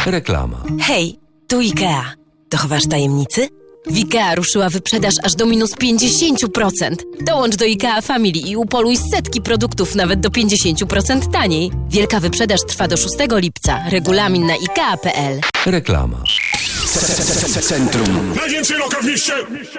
Reklama. Hej, tu IKEA. Dochowasz tajemnicy? W IKEA ruszyła wyprzedaż aż do minus 50%. Dołącz do IKEA Family i upoluj setki produktów nawet do 50% taniej. Wielka wyprzedaż trwa do 6 lipca. Regulamin na ikea.pl. Reklama. Centrum. Najwięcej roka w mieście!